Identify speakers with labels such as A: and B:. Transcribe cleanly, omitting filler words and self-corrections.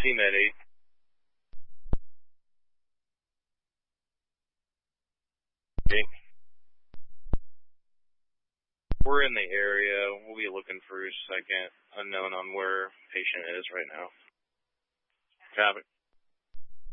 A: CMed 8. Okay. We're in the area. We'll be looking for a second unknown on where patient is right now. Copy.